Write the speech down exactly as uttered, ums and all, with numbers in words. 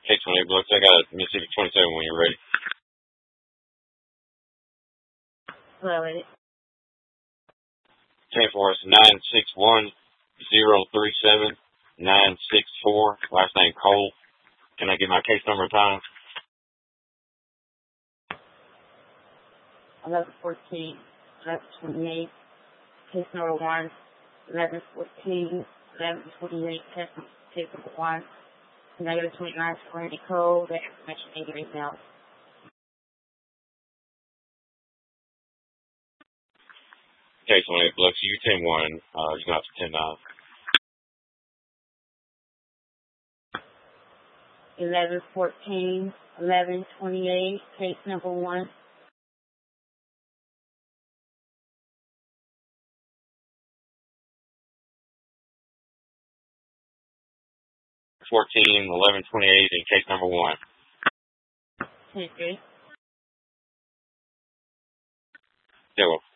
K twenty-eight Blocks, I got a Mississippi twenty-seven when you're ready. Hello, it. ten for us, nine six one zero three seven nine six four. Last name Cole. Can I get my case number time? eleven fourteen, eleven twenty-eight, case number one, eleven fourteen, eleven twenty-eight, case case number one, negative twenty-nine, twenty code, that information eighty-eight now. K twenty-eight Blocks, U ten one, uh, you got to ten nine. eleven fourteen, eleven twenty-eight, case number one. fourteen, eleven twenty-eight, and case number one. Okay. Yeah, well.